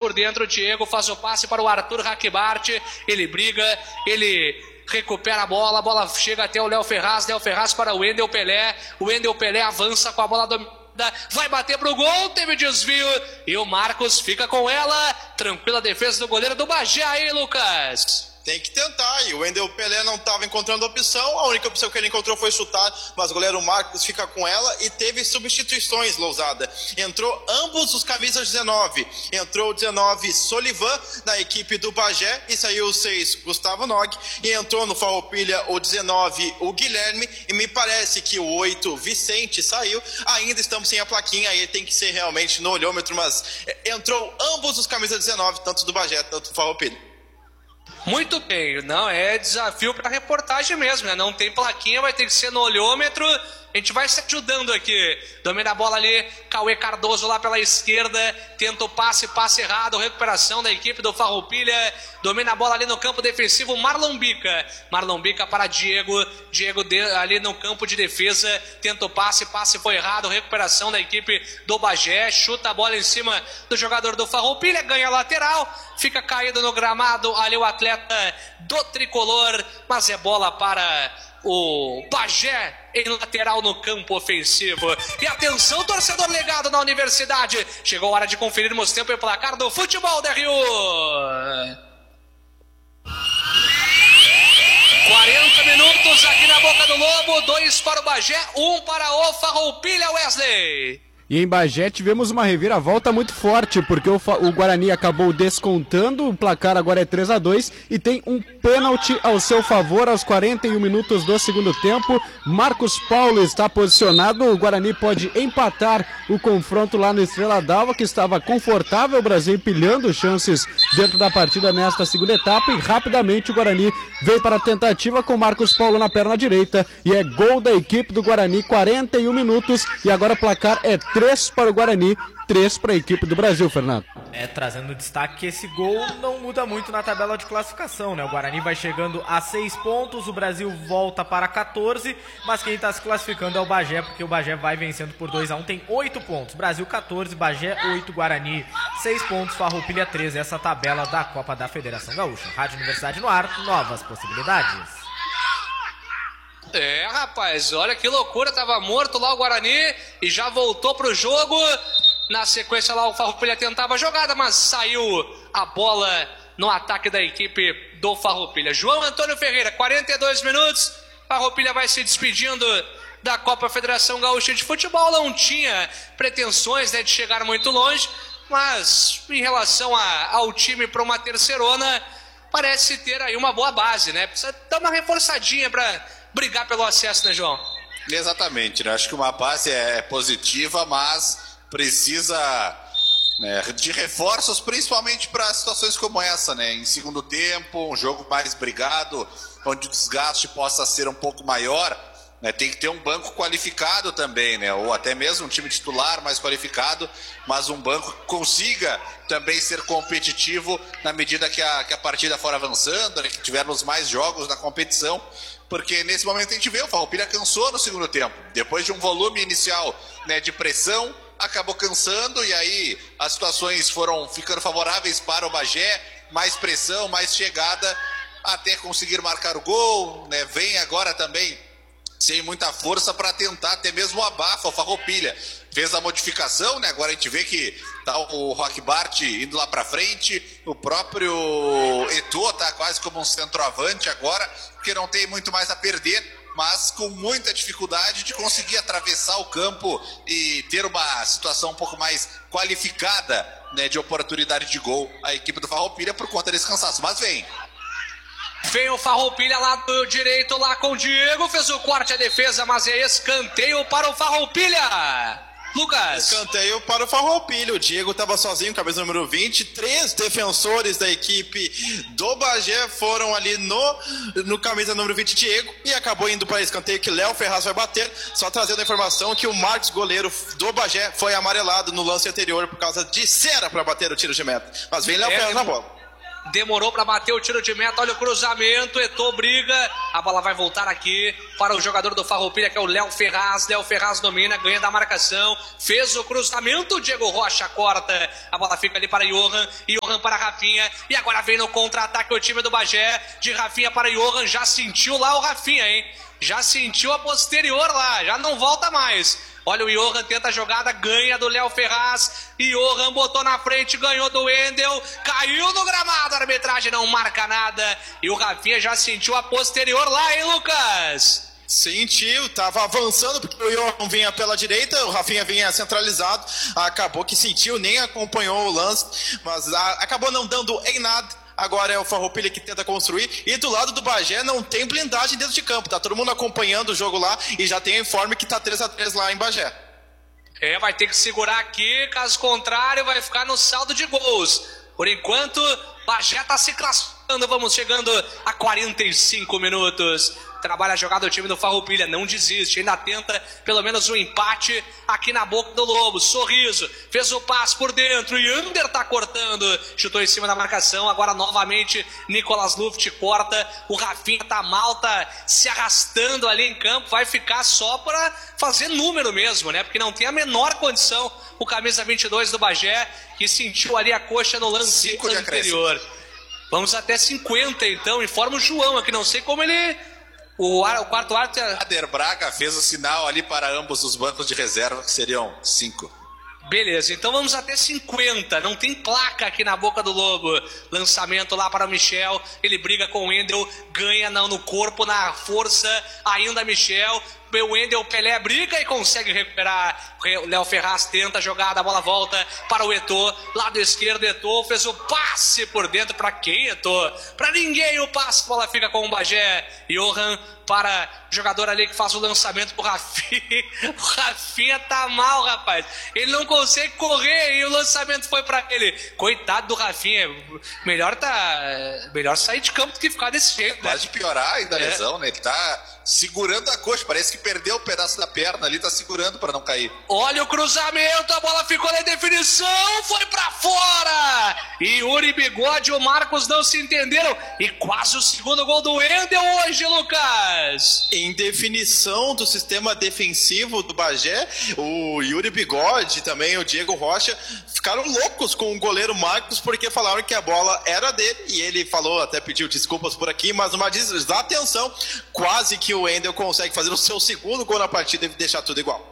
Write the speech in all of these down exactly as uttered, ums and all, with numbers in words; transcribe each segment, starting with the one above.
por dentro, o Diego faz o passe para o Arthur Hackbart, ele briga, ele recupera a bola, a bola chega até o Léo Ferraz, Léo Ferraz para o Wendel Pelé, o Wendel Pelé avança com a bola dominada, vai bater pro gol, teve desvio, e o Marcos fica com ela, tranquila defesa do goleiro do Bagé aí, Lucas. Tem que tentar, e o Wendel Pelé não estava encontrando opção, a única opção que ele encontrou foi chutar, mas o goleiro Marcos fica com ela e teve substituições, Lousada. Entrou ambos os camisas dezenove, entrou o dezenove Solivan na equipe do Bagé e saiu o seis Gustavo Nog, e entrou no Farroupilha o dezenove o Guilherme, e me parece que o oito Vicente saiu, ainda estamos sem a plaquinha, aí tem que ser realmente no olhômetro, mas entrou ambos os camisas dezenove, tanto do Bagé, tanto do Farroupilha. Muito bem, não, é desafio para reportagem mesmo, né? Não tem plaquinha, vai ter que ser no olhômetro. A gente vai se ajudando aqui. Domina a bola ali, Cauê Cardoso lá pela esquerda, tenta o passe, passe errado, recuperação da equipe do Farroupilha. Domina a bola ali no campo defensivo, Marlon Bica. Marlon Bica para Diego, Diego de, ali no campo de defesa, tenta o passe, passe foi errado, recuperação da equipe do Bagé, chuta a bola em cima do jogador do Farroupilha, ganha a lateral, fica caído no gramado ali o atleta do Tricolor, mas é bola para o Bagé em lateral no campo ofensivo. E atenção, torcedor ligado na Universidade, chegou a hora de conferirmos tempo e placar do futebol da Rio. quarenta minutos aqui na Boca do Lobo, dois para o Bagé, um para o Farroupilha, Wesley. E em Bagé tivemos uma reviravolta muito forte, porque o, o Guarani acabou descontando, o placar agora é três a dois e tem um pênalti ao seu favor aos quarenta e um minutos do segundo tempo. Marcos Paulo está posicionado, o Guarani pode empatar o confronto lá no Estrela d'Alva, que estava confortável, o Brasil empilhando chances dentro da partida nesta segunda etapa, e rapidamente o Guarani veio para a tentativa com Marcos Paulo na perna direita, e é gol da equipe do Guarani, quarenta e um minutos, e agora o placar é três para o Guarani, três para a equipe do Brasil, Fernando. É, trazendo destaque que esse gol não muda muito na tabela de classificação, né? O Guarani vai chegando a seis pontos, o Brasil volta para catorze, mas quem está se classificando é o Bagé, porque o Bagé vai vencendo por dois a um, tem oito pontos. Brasil catorze, Bagé oito, Guarani seis pontos, Farroupilha treze. Essa tabela da Copa da Federação Gaúcha. Rádio Universidade no ar, novas possibilidades. É, rapaz, olha que loucura, tava morto lá o Guarani e já voltou pro jogo. Na sequência lá o Farroupilha tentava a jogada, mas saiu a bola no ataque da equipe do Farroupilha. João Antônio Ferreira, quarenta e dois minutos, Farroupilha vai se despedindo da Copa Federação Gaúcha de Futebol. Não tinha pretensões, né, de chegar muito longe, mas em relação a, ao time para uma terceirona, parece ter aí uma boa base, né? Precisa dar uma reforçadinha para brigar pelo acesso, né, João? Exatamente, né? Acho que uma base é positiva, mas precisa, né, de reforços, principalmente para situações como essa, né? Em segundo tempo, um jogo mais brigado, onde o desgaste possa ser um pouco maior, né? Tem que ter um banco qualificado também, né? Ou até mesmo um time titular mais qualificado, mas um banco que consiga também ser competitivo na medida que a, que a partida for avançando, né? Que tivermos mais jogos na competição. Porque nesse momento a gente vê, o Farroupilha cansou no segundo tempo. Depois de um volume inicial, né, de pressão, acabou cansando, e aí as situações foram ficando favoráveis para o Bagé, mais pressão, mais chegada, até conseguir marcar o gol, né? Vem agora também sem muita força para tentar até mesmo abafa o Farroupilha. Fez a modificação, né? Agora a gente vê que tá o Hackbart indo lá para frente, o próprio Eto'o tá quase como um centroavante agora, porque não tem muito mais a perder, mas com muita dificuldade de conseguir atravessar o campo e ter uma situação um pouco mais qualificada, né, de oportunidade de gol a equipe do Farroupilha por conta desse cansaço, mas vem. Vem o Farroupilha lá do direito, lá com o Diego, fez o corte à defesa, mas é escanteio para o Farroupilha. Lucas. Escanteio para o Farroupilha. O Diego estava sozinho, cabeça número vinte. Três defensores da equipe do Bagé foram ali no, no camisa número vinte, Diego, e acabou indo para escanteio que Léo Ferraz vai bater. Só trazendo a informação que o Marcos, goleiro do Bagé, foi amarelado no lance anterior por causa de cera para bater o tiro de meta. Mas vem Léo é, Ferraz na bola. demorou para bater o tiro de meta, olha o cruzamento, Eto'o briga, a bola vai voltar aqui para o jogador do Farroupilha, que é o Léo Ferraz. Léo Ferraz domina, ganha da marcação, fez o cruzamento, o Diego Rocha corta, a bola fica ali para Johan, Johan para Rafinha, e agora vem no contra-ataque o time do Bagé, de Rafinha para Johan, já sentiu lá o Rafinha, hein? Já sentiu a posterior lá, já não volta mais. Olha o Johan, tenta a jogada, ganha do Léo Ferraz. Johan botou na frente, ganhou do Wendel, caiu no gramado, a arbitragem não marca nada. E o Rafinha já sentiu a posterior lá, hein, Lucas? Sentiu, tava avançando porque o Johan vinha pela direita, o Rafinha vinha centralizado, acabou que sentiu, nem acompanhou o lance, mas a, acabou não dando em nada. Agora é o Farroupilha que tenta construir. E do lado do Bagé não tem blindagem dentro de campo. Tá todo mundo acompanhando o jogo lá e já tem informe que tá três a três lá em Bagé. É, vai ter que segurar aqui, caso contrário vai ficar no saldo de gols. Por enquanto, Bagé tá se classificando. Vamos chegando a quarenta e cinco minutos. Trabalha a jogada do time do Farroupilha, não desiste, ainda tenta pelo menos um empate aqui na boca do Lobo. Sorriso, fez o passe por dentro e Ander tá cortando, chutou em cima da marcação, agora novamente Nicolas Luft corta, o Rafinha tá mal, tá se arrastando ali em campo, vai ficar só para fazer número mesmo, né, porque não tem a menor condição o camisa vinte e dois do Bagé, que sentiu ali a coxa no lance anterior. Vamos até cinquenta então, informa o João aqui, não sei como ele... O, ar, o quarto árbitro... Ader Braga fez o sinal ali para ambos os bancos de reserva, que seriam cinco. Beleza, então vamos até cinquenta. Não tem placa aqui na boca do Lobo. Lançamento lá para o Michel. Ele briga com o Wendel. Ganha não, no corpo, na força. Ainda Michel. O Wendel, Pelé briga e consegue recuperar. O Léo Ferraz tenta a jogada. A bola volta para o Eto'o. Lado esquerdo, Eto'o fez o passe por dentro. Para quem, Eto'o? Para ninguém o passe. A bola fica com o Bagé. Johan para o jogador ali que faz o lançamento pro Rafinha. O Rafinha tá mal, rapaz. Ele não consegue correr e o lançamento foi para ele. Coitado do Rafinha. Melhor, tá... Melhor sair de campo do que ficar desse jeito, né? Pode piorar ainda a é. lesão, né? Ele tá segurando a coxa. Parece que perdeu um pedaço da perna ali, tá segurando para não cair. Olha o cruzamento, a bola ficou na definição, foi pra fora! E Yuri Bigode e o Marcos não se entenderam. E quase o segundo gol do Wendel hoje, Lucas! Em definição do sistema defensivo do Bagé, o Yuri Bigode e também o Diego Rocha ficaram loucos com o goleiro Marcos, porque falaram que a bola era dele, e ele falou, até pediu desculpas por aqui, mas uma desatenção, quase que o Wendel consegue fazer o seu segundo gol na partida e deixar tudo igual.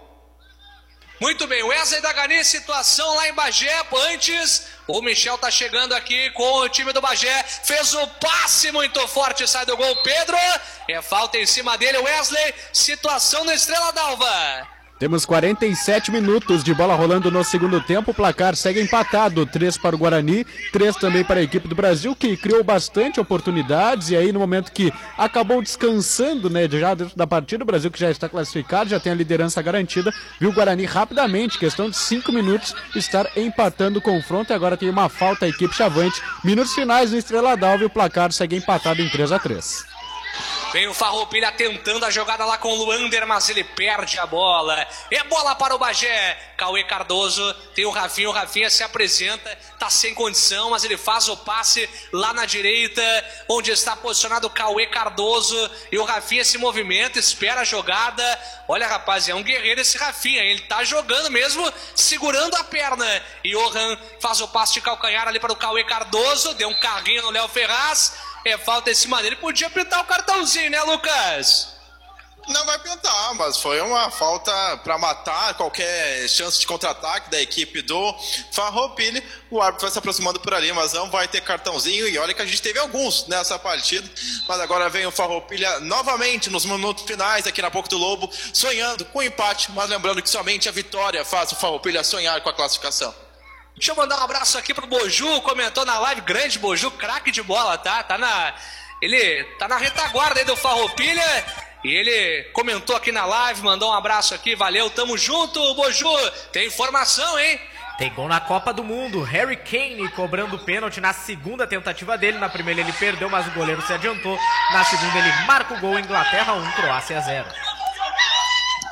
Muito bem, Wesley da Gani, situação lá em Bagé. Antes, o Michel tá chegando aqui com o time do Bagé. Fez o passe muito forte, sai do gol. Pedro, é falta em cima dele. Wesley, situação no Estrela d'Alva. Temos quarenta e sete minutos de bola rolando no segundo tempo, o placar segue empatado, três para o Guarani, três também para a equipe do Brasil, que criou bastante oportunidades, e aí no momento que acabou descansando, né, já dentro da partida, o Brasil que já está classificado, já tem a liderança garantida, viu o Guarani rapidamente, questão de cinco minutos, estar empatando o confronto, e agora tem uma falta à equipe chavante, minutos finais no Estrela d'Alva, e o placar segue empatado em três a três. Vem o Farroupilha tentando a jogada lá com o Luander, mas ele perde a bola. É bola para o Bagé. Cauê Cardoso, tem o Rafinha, o Rafinha se apresenta, tá sem condição, mas ele faz o passe lá na direita, onde está posicionado o Cauê Cardoso, e o Rafinha se movimenta, espera a jogada. Olha, rapaz, é um guerreiro esse Rafinha, ele tá jogando mesmo, segurando a perna. E Johan faz o passe de calcanhar ali para o Cauê Cardoso, deu um carrinho no Léo Ferraz. É falta em cima dele, podia pintar o cartãozinho, né, Lucas? Não vai pintar, mas foi uma falta para matar qualquer chance de contra-ataque da equipe do Farroupilha. O árbitro vai se aproximando por ali, mas não vai ter cartãozinho. E olha que a gente teve alguns nessa partida. Mas agora vem o Farroupilha novamente nos minutos finais aqui na Boca do Lobo, sonhando com o empate, mas lembrando que somente a vitória faz o Farroupilha sonhar com a classificação. Deixa eu mandar um abraço aqui pro Boju, comentou na live, grande Boju, craque de bola, tá? Tá na... Ele tá na retaguarda aí do Farroupilha e ele comentou aqui na live, mandou um abraço aqui, valeu, tamo junto, Boju, tem informação, hein? Tem gol na Copa do Mundo, Harry Kane cobrando pênalti na segunda tentativa dele, na primeira ele perdeu, mas o goleiro se adiantou, na segunda ele marca o gol, Inglaterra um, Croácia zero.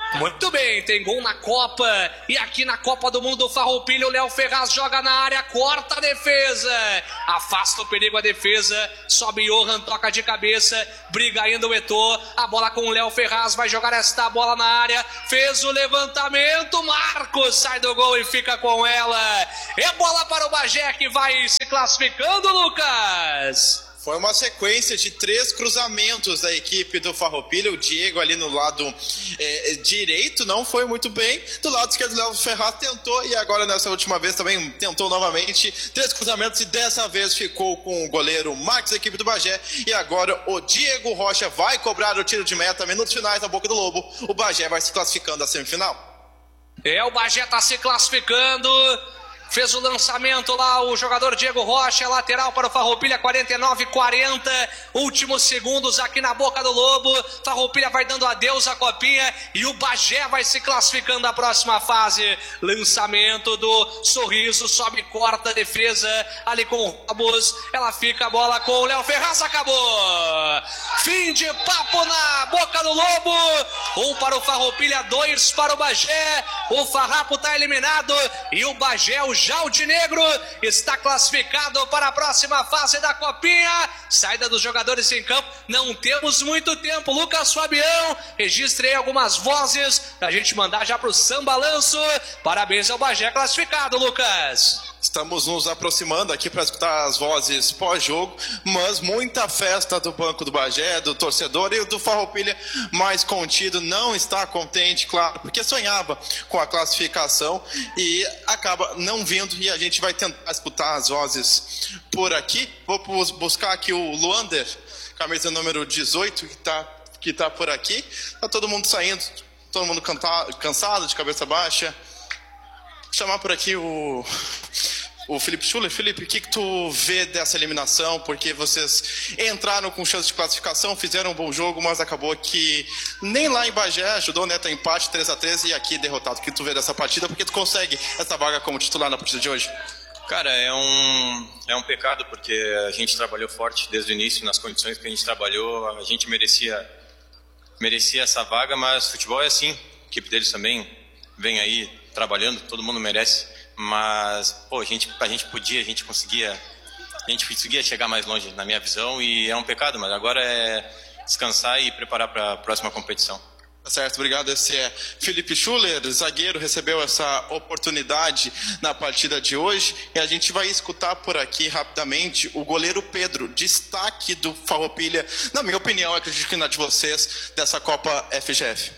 Muito bem, tem gol na Copa. E aqui na Copa do Mundo, o Farroupilha, o Léo Ferraz joga na área, corta a defesa, afasta o perigo a defesa, sobe Johan, toca de cabeça, briga ainda o Eto'o, a bola com o Léo Ferraz, vai jogar esta bola na área, fez o levantamento, Marcos sai do gol e fica com ela. É bola para o Bagé, que vai se classificando, Lucas. Foi uma sequência de três cruzamentos da equipe do Farroupilha. O Diego ali no lado é, direito não foi muito bem. Do lado esquerdo, o Léo Ferraz tentou e agora nessa última vez também tentou novamente. Três cruzamentos e dessa vez ficou com o goleiro Marcos, da equipe do Bagé. E agora o Diego Rocha vai cobrar o tiro de meta. Minutos finais na boca do Lobo. O Bagé vai se classificando à semifinal. É, o Bagé está se classificando. Fez o lançamento lá o jogador Diego Rocha, lateral para o Farroupilha, quarenta e nove a quarenta, últimos segundos aqui na boca do Lobo. Farroupilha vai dando adeus à copinha e o Bagé vai se classificando à próxima fase. Lançamento do Sorriso, sobe, corta a defesa ali com o Robos, ela fica a bola com o Léo Ferraz, acabou. Fim de papo na boca do Lobo. Um para o Farroupilha, dois para o Bagé. O Farrapo está eliminado e o Bagé, o Jaldinegro, está classificado para a próxima fase da Copinha. Saída dos jogadores em campo, não temos muito tempo. Lucas Fabião, registre aí algumas vozes pra gente mandar já pro Sambalanço. Parabéns ao Bagé classificado, Lucas. Estamos nos aproximando aqui para escutar as vozes pós-jogo, mas muita festa do banco do Bagé, do torcedor, e do Farroupilha mais contido, não está contente, claro, porque sonhava com a classificação e acaba não vindo, e a gente vai tentar escutar as vozes por aqui. Vou buscar aqui o Luander, camisa número dezoito, que está que tá por aqui. Está todo mundo saindo, todo mundo canta, cansado, de cabeça baixa. Vou chamar por aqui o, o Felipe Schuller. Felipe, o que, que tu vê dessa eliminação? Porque vocês entraram com chance de classificação, fizeram um bom jogo, mas acabou que nem lá em Bagé ajudou, né? Tá empate três a três e aqui derrotado. O que tu vê dessa partida? Porque tu consegue essa vaga como titular na partida de hoje? Cara, é um, é um pecado, porque a gente trabalhou forte desde o início, nas condições que a gente trabalhou, a gente merecia, merecia essa vaga, mas futebol é assim, a equipe deles também vem aí trabalhando, todo mundo merece, mas pô, a gente, a gente podia, a gente conseguia, a gente conseguia chegar mais longe, na minha visão, e é um pecado, mas agora é descansar e preparar para a próxima competição. Tá certo, obrigado. Esse é Felipe Schuller, zagueiro, recebeu essa oportunidade na partida de hoje, e a gente vai escutar por aqui rapidamente o goleiro Pedro, destaque do Farroupilha, na minha opinião, acredito que na de vocês, dessa Copa F G F.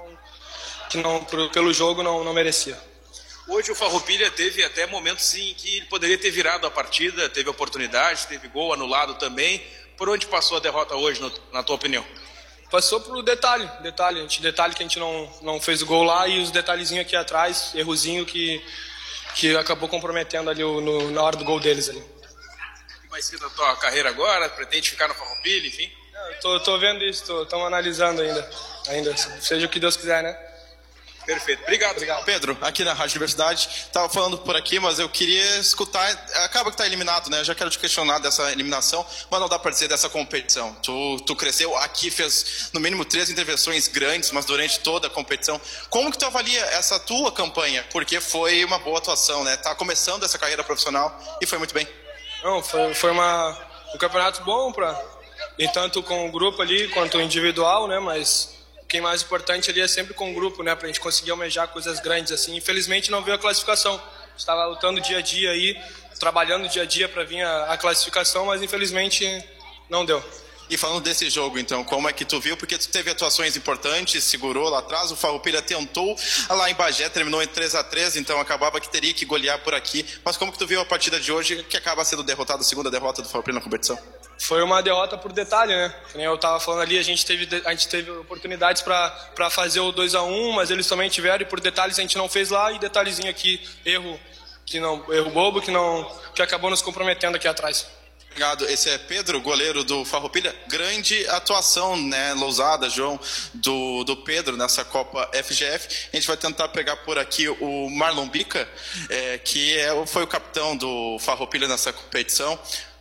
Que não, pelo jogo não, não merecia. Hoje o Farroupilha teve até momentos em que ele poderia ter virado a partida, teve oportunidade, teve gol anulado também. Por onde passou a derrota hoje, no, na tua opinião? Passou por detalhe, detalhe, a gente, detalhe que a gente não, não fez o gol lá, e os detalhezinhos aqui atrás, errozinho que, que acabou comprometendo ali o, no, na hora do gol deles ali. O que vai ser da tua carreira agora? Pretende ficar no Farroupilha, enfim? Eu tô, tô vendo isso, estamos analisando ainda, ainda, seja o que Deus quiser, né? Perfeito, obrigado. Obrigado. Pedro, aqui na Rádio Universidade, estava falando por aqui, mas eu queria escutar, acaba que está eliminado, né? Eu já quero te questionar dessa eliminação, mas não dá para dizer dessa competição. Tu, tu cresceu aqui, fez no mínimo três intervenções grandes, mas durante toda a competição. Como que tu avalia essa tua campanha? Porque foi uma boa atuação, né? Tá começando essa carreira profissional e foi muito bem. Não, foi, foi uma, um campeonato bom, pra, e tanto com o grupo ali, quanto individual, né? Mas o que é mais importante ali é sempre com o grupo, né? Pra gente conseguir almejar coisas grandes assim. Infelizmente não veio a classificação. Estava lutando dia a dia aí, trabalhando dia a dia para vir a, a classificação, mas infelizmente não deu. E falando desse jogo, então, como é que tu viu? Porque tu teve atuações importantes, segurou lá atrás, o Farroupilha tentou lá em Bagé, terminou em três a três, então acabava que teria que golear por aqui. Mas como que tu viu a partida de hoje, que acaba sendo derrotado, a segunda derrota do Farroupilha na competição? Foi uma derrota por detalhe, né? Como eu estava falando ali, a gente teve, a gente teve oportunidades para fazer o dois a um, mas eles também tiveram, e por detalhes a gente não fez lá, e detalhezinho aqui, erro, que não, erro bobo, que, não, que acabou nos comprometendo aqui atrás. Obrigado. Esse é Pedro, goleiro do Farroupilha. Grande atuação, né, lousada, João, do, do Pedro nessa Copa F G F. A gente vai tentar pegar por aqui o Marlon Bica, é, que é, foi o capitão do Farroupilha nessa competição.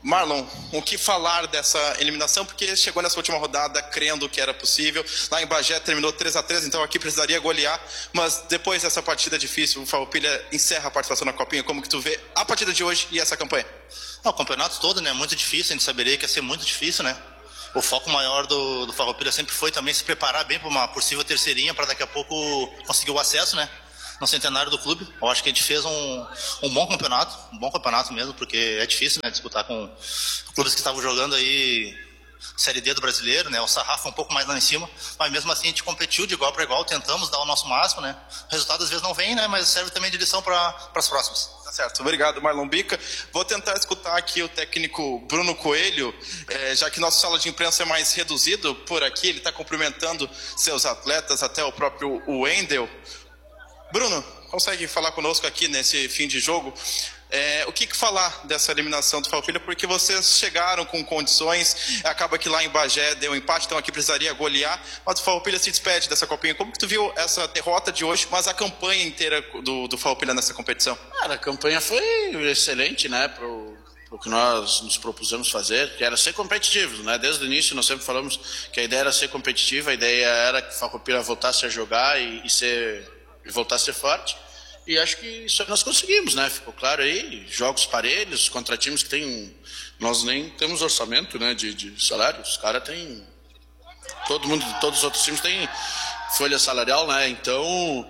Marlon, o que falar dessa eliminação? Porque chegou nessa última rodada crendo que era possível. Lá em Bagé terminou três a três, então aqui precisaria golear. Mas depois dessa partida difícil, o Farroupilha encerra a participação na Copinha. Como que tu vê a partida de hoje e essa campanha? Não, o campeonato todo, né? Muito difícil, a gente saberia que ia ser muito difícil, né? O foco maior do, do Farroupilha sempre foi também se preparar bem para uma possível terceirinha, para daqui a pouco conseguir o acesso, né? No centenário do clube. Eu acho que a gente fez um, um bom campeonato, um bom campeonato mesmo, porque é difícil, né, disputar com clubes que estavam jogando aí Série D do brasileiro, né, o sarrafo um pouco mais lá em cima, mas mesmo assim a gente competiu de igual para igual, tentamos dar o nosso máximo, né, o resultado às vezes não vem, né, mas serve também de lição para as próximas. Tá certo, obrigado Marlon Bica. Vou tentar escutar aqui o técnico Bruno Coelho, é, já que nossa sala de imprensa é mais reduzido por aqui, ele está cumprimentando seus atletas, até o próprio Wendel. Bruno, consegue falar conosco aqui nesse fim de jogo? É, o que, que falar dessa eliminação do Farroupilha? Porque vocês chegaram com condições, acaba que lá em Bagé deu um empate, então aqui precisaria golear, mas o Farroupilha se despede dessa Copinha. Como que tu viu essa derrota de hoje, mas a campanha inteira do, do Farroupilha nessa competição? Cara, a campanha foi excelente, né, pro, pro que nós nos propusemos fazer, que era ser competitivos, né? Desde o início nós sempre falamos que a ideia era ser competitiva, a ideia era que o Farroupilha voltasse a jogar e, e ser... e voltar a ser forte, e acho que isso nós conseguimos, né? Ficou claro aí, jogos parelhos, contra times que tem, nós nem temos orçamento, né, de, de salário, os caras têm, todo mundo, todos os outros times têm folha salarial, né, então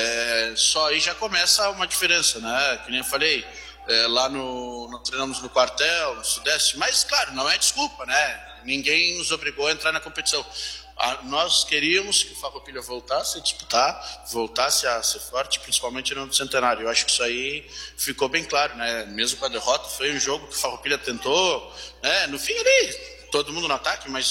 é, só aí já começa uma diferença, né, que nem eu falei, é, lá no, nós treinamos no quartel, no Sudeste, mas claro, não é desculpa, né, ninguém nos obrigou a entrar na competição. Nós queríamos que o Farroupilha voltasse a disputar, voltasse a ser forte, principalmente no centenário. Eu acho que isso aí ficou bem claro, né? Mesmo com a derrota, foi um jogo que o Farroupilha tentou, né? No fim ali, todo mundo no ataque, mas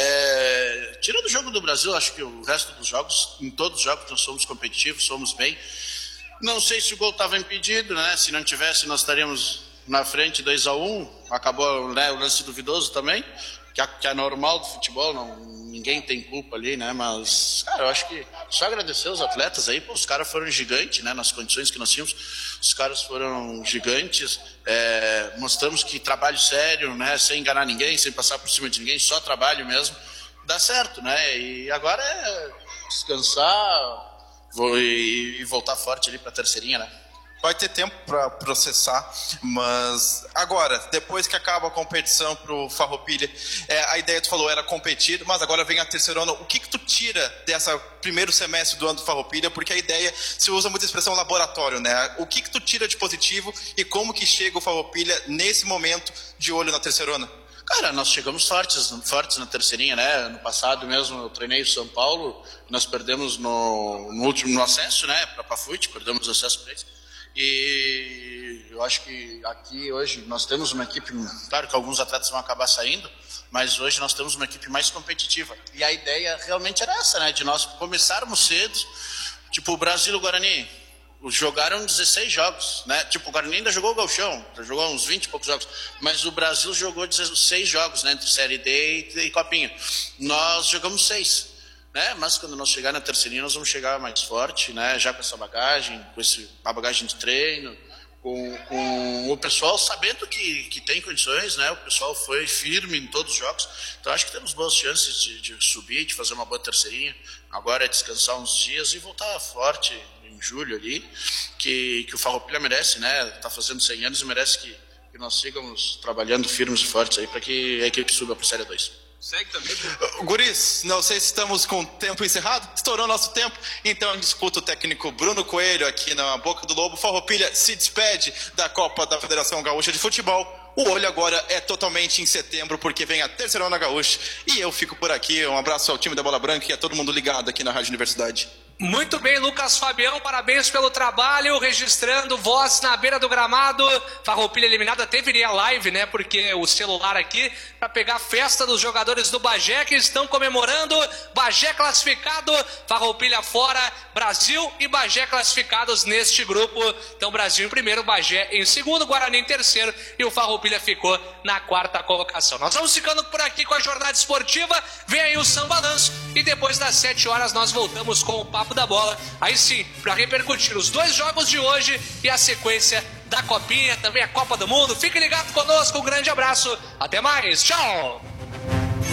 é... tirando o jogo do Brasil, acho que o resto dos jogos, em todos os jogos nós somos competitivos, somos bem. Não sei se o gol estava impedido, né? Se não tivesse, nós estaríamos na frente dois a um, acabou, né, o lance duvidoso também, que é, que é normal do futebol, não, ninguém tem culpa ali, né, mas, cara, eu acho que só agradecer os atletas aí, pô, os caras foram gigantes, né, nas condições que nós tínhamos, os caras foram gigantes, é, mostramos que trabalho sério, né, sem enganar ninguém, sem passar por cima de ninguém, só trabalho mesmo, dá certo, né, e agora é descansar vou, e, e voltar forte ali pra terceirinha, né. Vai ter tempo para processar, mas agora, depois que acaba a competição para o Farroupilha, é, a ideia, tu falou, era competir, mas agora vem a terceirona. O que que tu tira dessa primeiro semestre do ano do Farroupilha? Porque a ideia, se usa muita expressão laboratório, né? O que que tu tira de positivo e como que chega o Farroupilha nesse momento de olho na terceirona? Cara, nós chegamos fortes, fortes na terceirinha, né? Ano passado mesmo eu treinei o São Paulo, nós perdemos no, no último no acesso, né? Para Pafute, perdemos o acesso para eles. E eu acho que aqui hoje nós temos uma equipe, claro que alguns atletas vão acabar saindo, mas hoje nós temos uma equipe mais competitiva. E a ideia realmente era essa, né? De nós começarmos cedo, tipo o Brasil e o Guarani, jogaram dezesseis jogos, né? Tipo, o Guarani ainda jogou o Gauchão, jogou uns vinte e poucos jogos, mas o Brasil jogou dezesseis jogos, né? Entre Série D e, e Copinha. Nós jogamos seis. Né? Mas quando nós chegar na terceirinha nós vamos chegar mais forte, né? Já com essa bagagem, com esse, a bagagem de treino, com, com o pessoal sabendo que, que tem condições, né? O pessoal foi firme em todos os jogos, então acho que temos boas chances de, de subir, de fazer uma boa terceirinha. Agora é descansar uns dias e voltar forte em julho ali, que, que o Farroupilha merece, né? Tá fazendo cem anos e merece que, que nós sigamos trabalhando firmes e fortes aí para que a equipe suba para a Série dois. Segue também. Guris, não sei se estamos com o tempo encerrado, estourou nosso tempo, então eu discuto o técnico Bruno Coelho aqui na Boca do Lobo. Farroupilha se despede da Copa da Federação Gaúcha de Futebol. O olho agora é totalmente em setembro, porque vem a Terceirona Gaúcha. E eu fico por aqui, um abraço ao time da Bola Branca e a todo mundo ligado aqui na Rádio Universidade. Muito bem, Lucas Fabião, parabéns pelo trabalho, registrando voz na beira do gramado. Farroupilha eliminada, teve a live, né, porque o celular aqui, para pegar a festa dos jogadores do Bagé, que estão comemorando, Bagé classificado, Farroupilha fora, Brasil e Bagé classificados neste grupo. Então, Brasil em primeiro, Bagé em segundo, Guarani em terceiro e o Farroupilha ficou na quarta colocação. Nós vamos ficando por aqui com a jornada esportiva, vem aí o São Balanço e depois das sete horas nós voltamos com o Papo da Bola, aí sim, para repercutir os dois jogos de hoje e a sequência da Copinha, também a Copa do Mundo. Fique ligado conosco, um grande abraço, até mais, tchau!